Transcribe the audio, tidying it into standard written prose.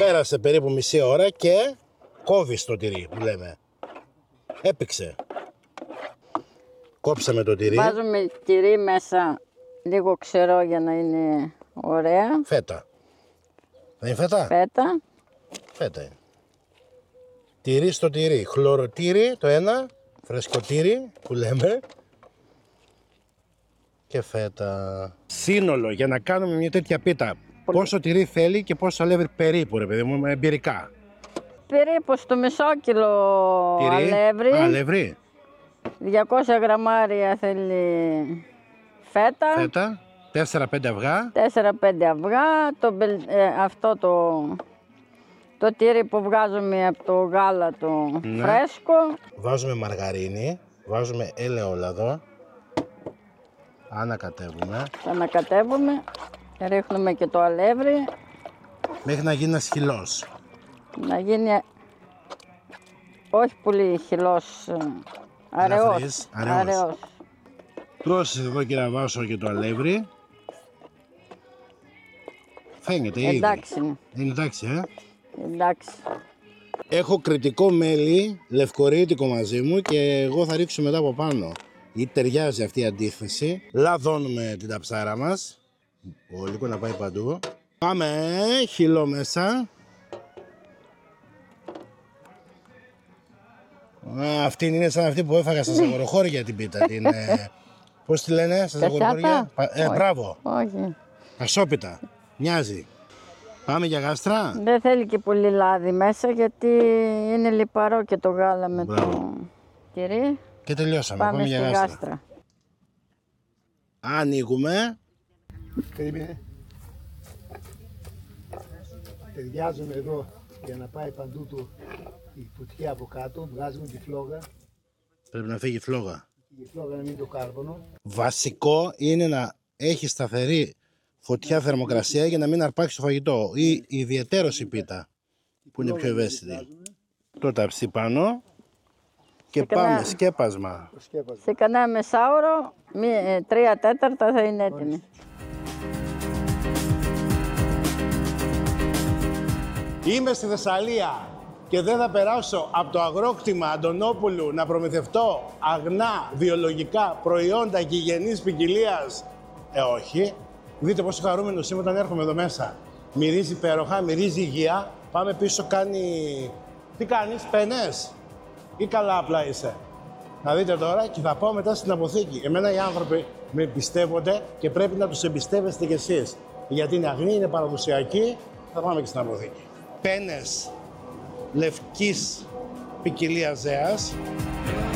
Πέρασε περίπου μισή ώρα και κόβεις το τυρί που λέμε. Έπηξε. Κόψαμε το τυρί. Βάζουμε τυρί μέσα, λίγο ξερό για να είναι ωραία. Φέτα. Δεν είναι φέτα? Φέτα. Φέτα είναι. Τυρί στο τυρί. Χλωροτήρι το ένα, φρεσκοτήρι που λέμε. Και φέτα. Σύνολο για να κάνουμε μια τέτοια πίτα. Πόσο τυρί θέλει και πόσο αλεύρι περίπου, ρε παιδί μου, εμπειρικά? Περίπου στο μισό κιλό αλεύρι. Αλεύρι. 200 γραμμάρια θέλει φέτα. Φέτα. 4-5 αυγά. 4-5 αυγά. Αυτό το τύρι που βγάζουμε από το γάλα το φρέσκο. Βάζουμε μαργαρίνη. Βάζουμε ελαιόλαδο. Ανακατεύουμε. Ανακατεύουμε. Ρίχνουμε και το αλεύρι. Μέχρι να γίνει ένας χυλός. Να γίνει όχι πολύ χυλός. Αραιός. Πρόσεχε εδώ και να βάσω και το αλεύρι. Φαίνεται ήδη. Εντάξει είναι. Είναι εντάξει, Εντάξει. Έχω κριτικό μέλι, λευκορύτικο μαζί μου και εγώ θα ρίξω μετά από πάνω. Γιατί ταιριάζει αυτή η αντίθεση. Λαδώνουμε την ταψάρα μας. Λίγο να πάει παντού. Πάμε, χυλό μέσα. Αυτή είναι σαν αυτή που έφαγα στα ζαγοροχώρια την πίτα. Πώς τη λένε στα ζαγοροχώρια? Μπράβο. Όχι. Ασόπιτα. Μοιάζει. Πάμε για γάστρα. Δεν θέλει και πολύ λάδι μέσα γιατί είναι λιπαρό και το γάλα με το τυρί. Και τελειώσαμε. Πάμε για γάστρα. Ανοίγουμε. Περίμενε. Ταιριάζουμε εδώ για να πάει παντού η φωτιά από κάτω. Βγάζουμε τη φλόγα. Πρέπει να φύγει η φλόγα. Η φλόγα να μην το κάρβονο. Βασικό είναι να έχει σταθερή φωτιά, θερμοκρασία για να μην αρπάξει το φαγητό. Ή ιδιαιτέρως η πίτα που είναι πιο ευαίσθητη. Το ταψί πάνω και πάμε σκέπασμα. Σε κανένα μεσάωρο, 3/4 θα είναι έτοιμη. Είμαι στη Θεσσαλία και δεν θα περάσω από το αγρόκτημα Αντωνόπουλου να προμηθευτώ αγνά βιολογικά προϊόντα γηγενής ποικιλίας. Όχι. Δείτε πόσο χαρούμενος είμαι όταν έρχομαι εδώ μέσα. Μυρίζει υπέροχα, μυρίζει υγεία. Πάμε πίσω, κάνει... Τι κάνεις, πένες ή καλά απλά είσαι? Να δείτε τώρα και θα πάω μετά στην αποθήκη. Εμένα οι άνθρωποι με εμπιστεύονται και πρέπει να τους εμπιστεύεστε κι εσείς. Γιατί είναι αγνή, είναι παραδοσιακή, θα πάμε και στην αποθήκη. Πένες λευκής ποικιλίας ζέας.